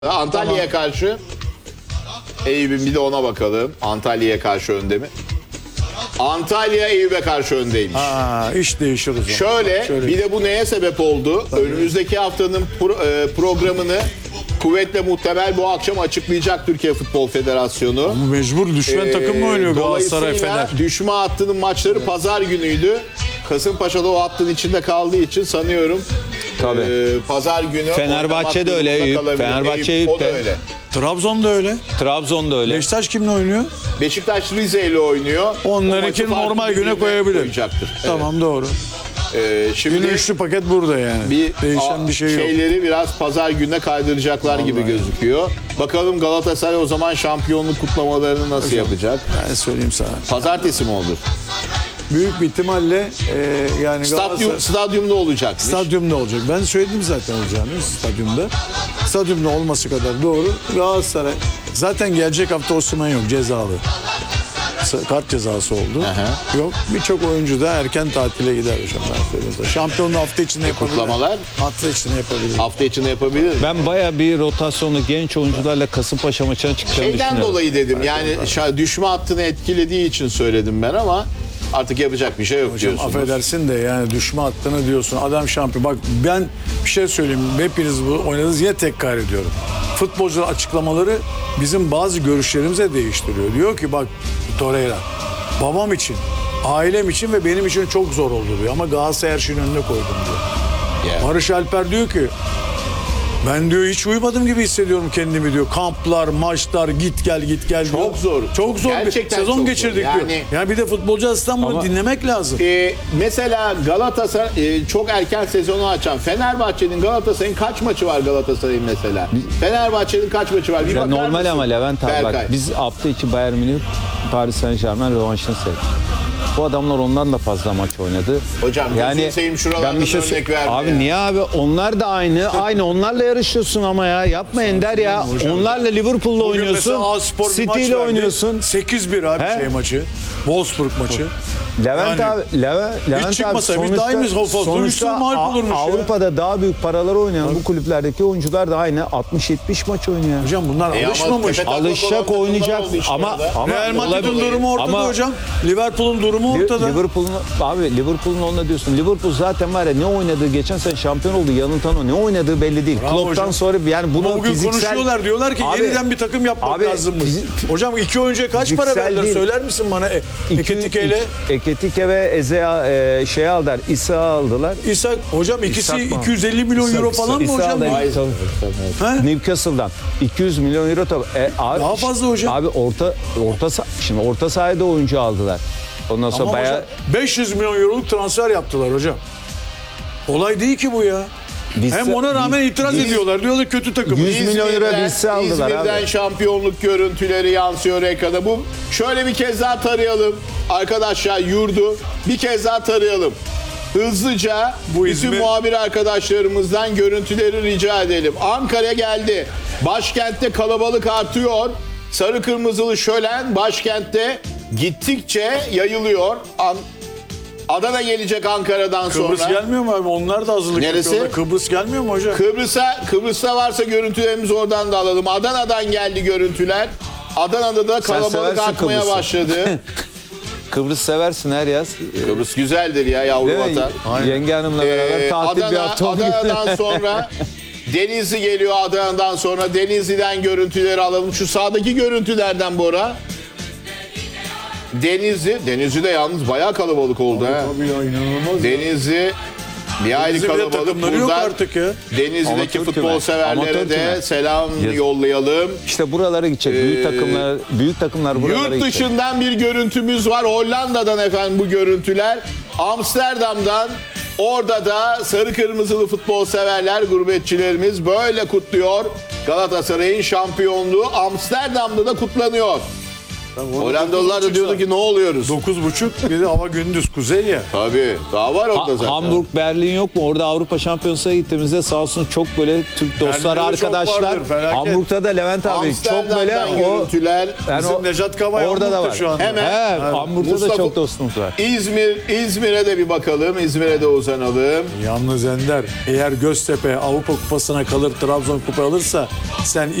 Antalya'ya karşı Eyüp'ün bir de ona bakalım. Antalya'ya karşı önde mi? Antalya Eyüp'e karşı öndeymiş. İş değişir o zaman. Şöyle bir de bu neye sebep oldu? Tabii. Önümüzdeki haftanın programını kuvvetle muhtemel bu akşam açıklayacak Türkiye Futbol Federasyonu. Bu mecbur düşman takımla oynuyor Galatasaray Fener. Dolayısıyla düşme hattının maçları pazar günüydü. Kasımpaşa'da o hattın içinde kaldığı için sanıyorum pazar günü Fenerbahçe de öyle Eyüp. Fenerbahçe Eyüp o da de. öyle. Trabzon da öyle. Trabzon da öyle. Beşiktaş kimle oynuyor? Beşiktaş Rize ile oynuyor. Onlarınki normal güne koyabilir. Koyacaktır. Tamam doğru. Şimdi Yine üçlü paket burada yani. Değişen bir şey yok. Şeyleri biraz pazar gününe kaydıracaklar gibi gözüküyor. Bakalım Galatasaray o zaman şampiyonluk kutlamalarını nasıl yapacak? Ben söyleyeyim sana. Pazartesi mi olur? Büyük bir ihtimalle yani Stadyumda olacak. Stadyumda olacak. Ben söyledim zaten olacağını stadyumda. Stadyumda olması kadar doğru. Galatasaray zaten gelecek hafta Osimhen yok, cezalı. Kart cezası oldu. Aha. Yok. Birçok oyuncu da erken tatile gider hocam. Ben söyleyeyim sana. Şampiyonluğu hafta içinde yapabilir. Kutlamalar Hafta içinde yapabilir. hafta içinde yapabilir. Ben bayağı bir rotasyonlu genç oyuncularla Kasımpaşa maçına çıkacağını Şeyden düşünüyorum. dolayı dedim. Yani düşme hattını etkilediği için söyledim ben ama artık yapacak bir şey yok Hocam diyorsunuz. affedersin de yani düşme hattını diyorsun. Adam şampiyon. Bak ben bir şey söyleyeyim. Hepiniz bu oynadınız, yine tekrar ediyorum. Futbolcuların açıklamaları bizim bazı görüşlerimize değiştiriyor. Diyor ki bak Torreira, babam için, ailem için ve benim için çok zor oldu diyor. Ama Galatasaray her şeyin önüne koydum diyor. Yeah. Barış Alper diyor ki ben diyor hiç uyumadım gibi hissediyorum kendimi diyor. Kamplar, maçlar, git gel git gel diyor. Çok zor. Çok zor Gerçekten bir sezon çok geçirdik zor. diyor. Yani bir de futbolcu açısından bunu dinlemek lazım. Mesela Galatasaray çok erken sezonu açan Fenerbahçe'nin Galatasaray'ın kaç maçı var Galatasaray'ın mesela? Fenerbahçe'nin kaç maçı var? Bir bakar Normal mısın? ama Levent abi Berkay. bak biz hafta içi Bayern Münih Paris Saint-Germain rövanşını seyrettik. Bu adamlar ondan da fazla maç oynadı. Hocam gözünü seveyim şuralardan örnek verme Abi ya. niye abi? Onlar da aynı onlarla yarışıyorsun ama ya. Yapma Ender ya. Onlarla Liverpool'la Bugün oynuyorsun. mesela A-Spor bir City maç ile verdi. oynuyorsun. 8-1 abi He? maçı. Wolfsburg maçı. Levent Yani abi, Levent çıkmasa abi bir daimiz sonuçta mağlup olurmuş ya. Avrupa'da daha büyük paralar oynayan bu kulüplerdeki oyuncular da aynı 60-70 maç oynuyor. Hocam bunlar ama alışmamış. Tepe- Alışacak, oynayacak oldu işte ama orada. Real Madrid'in olabilir. durumu ortada Ama hocam. Liverpool'un durumu ortada. Liverpool'un onunla diyorsun. Liverpool zaten var ya ne oynadığı geçen sene şampiyon oldu. Yanıltan o. Ne oynadığı belli değil. Bravo Klopp'tan hocam. sonra yani bunu Bugün fiziksel... konuşuyorlar diyorlar ki Abi, yeniden bir takım yapmak lazımmış. Hocam 2 oyuncuya kaç para fiziksel verdiler değil. söyler misin bana? Eketike ile Eketike ve Ezea aldılar. İsa aldılar. İsa hocam ikisi İshak mı? 250 milyon euro falan mı hocam? Hayır. He? Newcastle'dan 200 milyon euro abi, Daha fazla hocam. Abi şimdi orta sahada oyuncu aldılar. Ondan sonra Ama bayağı hocam 500 milyon euroluk transfer yaptılar hocam. Olay değil ki bu ya. Hem ona rağmen itiraz ediyorlar. Diyorlar kötü takım. 100 milyon euro bilse aldılar İzmir'den abi. şampiyonluk görüntüleri yansıyor ekrana. Bu şöyle bir kez daha tarayalım. Arkadaşlar yurdu bir kez daha tarayalım. Hızlıca Bu bütün İzmir- muhabir arkadaşlarımızdan görüntüleri rica edelim. Ankara geldi. Başkentte kalabalık artıyor. Sarı kırmızılı şölen başkentte gittikçe yayılıyor. Adana gelecek Ankara'dan Kıbrıs sonra. gelmiyor mu abi? Onlar da hazırlık Neresi? yapıyorlar. Kıbrıs gelmiyor mu hocam? Kıbrıs'ta varsa görüntülerimizi oradan da alalım. Adana'dan geldi görüntüler. Adana'da da kalabalık seversin artmaya Kıbrıs'ı. başladı. Kıbrıs seversin her yaz. Kıbrıs güzeldir ya yavru Değil mi? vatan. Yenge hanımla beraber tatil bir hafta oldu. Adana'dan sonra Denizli geliyor Adana'dan sonra. Denizli'den görüntüleri alalım. Şu sağdaki görüntülerden Bora. Denizli'de yalnız bayağı kalabalık oldu ha. Tabii ya inanılmaz. Denizli bir hayli Denizli bile kalabalık. takımları yok Buradan artık ya. Denizli'deki Amatör futbol küme. severlere Amatör de küme. selam Yazık. yollayalım. İşte buralara gidecek. Büyük takımlar buralara Yurt gidecek. dışından bir görüntümüz var. Hollanda'dan efendim bu görüntüler. Amsterdam'dan. Orada da sarı kırmızılı futbol severler, gurbetçilerimiz böyle kutluyor. Galatasaray'ın şampiyonluğu Amsterdam'da da kutlanıyor. Hollandalılar da diyordu ki ne oluyoruz? 9.30 bir de hava gündüz kuzey ya. Tabii. Daha var orada zaten. Hamburg, Berlin yok mu? Orada Avrupa Şampiyonası'na gittiğimizde sağ olsun çok böyle Türk dostlar, Berlin'de çok arkadaşlar. vardır, felaket. Hamburg'ta da Levent abi çok böyle Amsterdam'dan o görüntüler. yani Bizim Nejat Kavay orada da Hamburg'da var. şu anda. Hemen. Hamburg'da da Mustafa- çok dostumuz var. İzmir'e de bir bakalım. İzmir'e de uzanalım. Yalnız Ender eğer Göztepe Avrupa Kupası'na kalır Trabzon Kupa alırsa sen